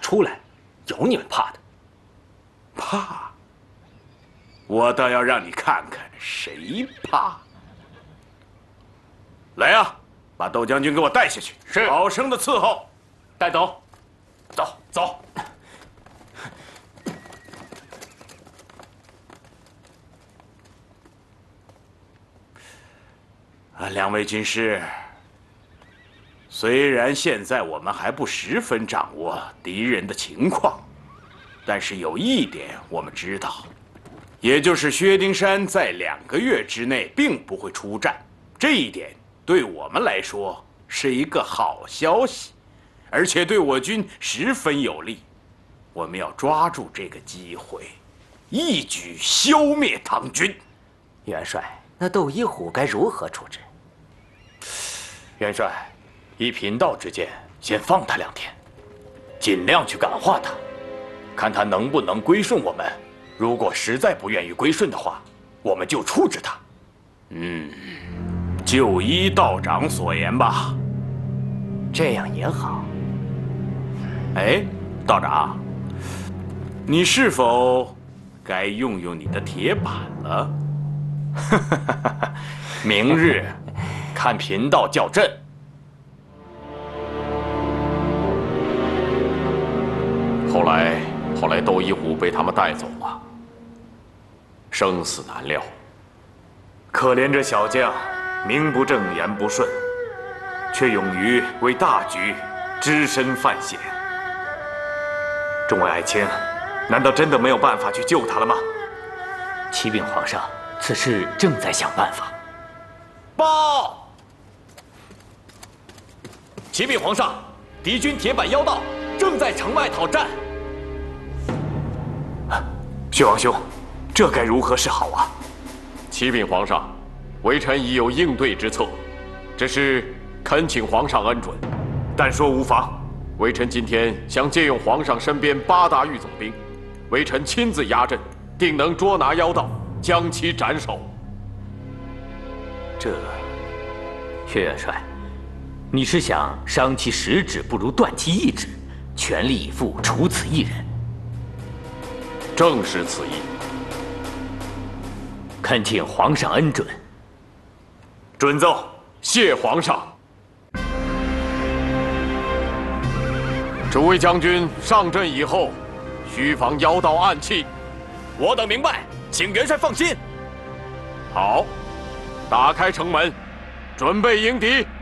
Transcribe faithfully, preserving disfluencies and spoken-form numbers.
出来，有你们怕的？ 怕？我倒要让你看看谁怕！来呀，把窦将军给我带下去， 是， 好生的伺候。 带走， 走走。啊，两位军师，虽然现在我们还不十分掌握敌人的情况，但是有一点我们知道，也就是薛丁山在两个月之内并不会出战，这一点对我们来说是一个好消息，而且对我军十分有利。我们要抓住这个机会，一举消灭唐军。 元帅，那窦一虎该如何处置？ 元帅，依贫道之见，先放他两天，尽量去感化他，看他能不能归顺我们。如果实在不愿意归顺的话，我们就处置他。 嗯，就依道长所言吧。 这样也好。 哎，道长，你是否该用用你的铁板了？ 明日看贫道叫阵。 后来，后来窦一虎被他们带走了，生死难料。 可怜这小将，名不正言不顺，却勇于为大局只身犯险。众位爱卿，难道真的没有办法去救他了吗？ 启禀皇上，此事正在想办法。 报！启禀皇上，敌军铁板妖道正在城外讨战。 薛王兄，这该如何是好啊？ 启禀皇上，微臣已有应对之策，只是恳请皇上恩准。 但说无妨。 微臣今天想借用皇上身边八大狱总兵，微臣亲自压阵，定能捉拿妖道，将其斩首。 这，薛元帅，你是想伤其十指不如断其一指，全力以赴除此一人？ 正是此意。 恳请皇上恩准。 准奏。 谢皇上。诸位将军上阵以后，须防妖道暗器。 我等明白，请元帅放心。 好，打开城门，准备迎敌。